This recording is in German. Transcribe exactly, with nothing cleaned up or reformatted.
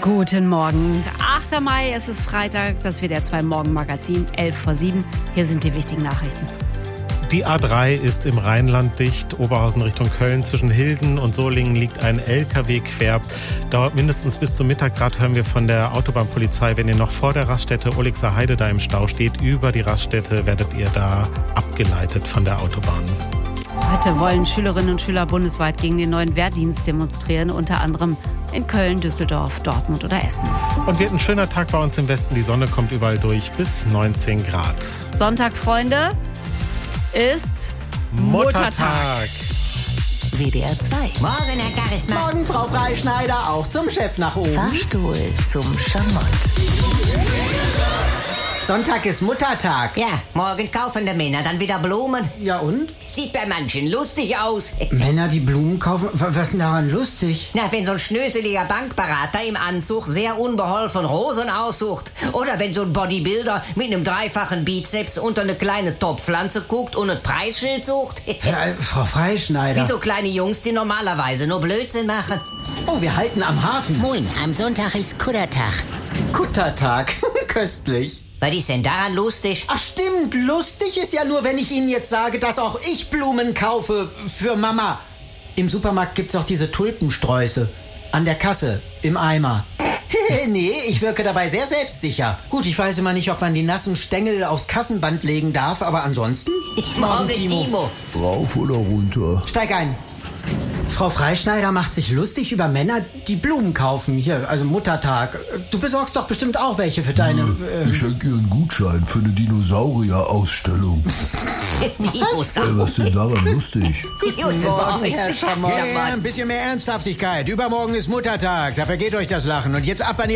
Guten Morgen. achter Mai, es ist Freitag, das W D R zwei Morgenmagazin, elf vor sieben. Hier sind die wichtigen Nachrichten. Die A drei ist im Rheinland dicht. Oberhausen Richtung Köln. Zwischen Hilden und Solingen liegt ein L K W quer. Dauert mindestens bis zum Mittag. Gerade hören wir von der Autobahnpolizei, wenn ihr noch vor der Raststätte Olixer Heide da im Stau steht, über die Raststätte werdet ihr da abgeleitet von der Autobahn. Heute wollen Schülerinnen und Schüler bundesweit gegen den neuen Wehrdienst demonstrieren, unter anderem in Köln, Düsseldorf, Dortmund oder Essen. Und wird ein schöner Tag bei uns im Westen. Die Sonne kommt überall durch bis neunzehn Grad. Sonntag, Freunde, ist Muttertag. W D R zwei. Morgen, Herr Charisma. Morgen, Frau Freischneider, auch zum Chef nach oben. Fahrstuhl zum Schamott. Sonntag ist Muttertag. Ja, morgen kaufen die Männer dann wieder Blumen. Ja und? Sieht bei manchen lustig aus. Männer, die Blumen kaufen? Was ist denn daran lustig? Na, wenn so ein schnöseliger Bankberater im Anzug sehr unbeholfen Rosen aussucht. Oder wenn so ein Bodybuilder mit einem dreifachen Bizeps unter eine kleine Topfpflanze guckt und ein Preisschild sucht. Ja, äh, Frau Freischneider. Wie so kleine Jungs, die normalerweise nur Blödsinn machen. Oh, wir halten am Hafen. Moin, am Sonntag ist Kuttertag. Kuttertag. Köstlich. Was ist denn daran lustig? Ach stimmt, lustig ist ja nur, wenn ich Ihnen jetzt sage, dass auch ich Blumen kaufe für Mama. Im Supermarkt gibt's auch diese Tulpensträuße. An der Kasse, im Eimer. Nee, ich wirke dabei sehr selbstsicher. Gut, ich weiß immer nicht, ob man die nassen Stängel aufs Kassenband legen darf, aber ansonsten... Morgen, Timo. Timo. Rauf oder runter? Steig ein. Frau Freischneider macht sich lustig über Männer, die Blumen kaufen. Hier, also Muttertag. Du besorgst doch bestimmt auch welche für deine... Äh Ich schenke ihr einen Gutschein für eine Dinosaurier-Ausstellung. Was? Äh, was ist denn daran lustig? Guten Morgen, Herr Schamott. Schamott. Ja, ein bisschen mehr Ernsthaftigkeit. Übermorgen ist Muttertag. Da vergeht euch das Lachen. Und jetzt ab an die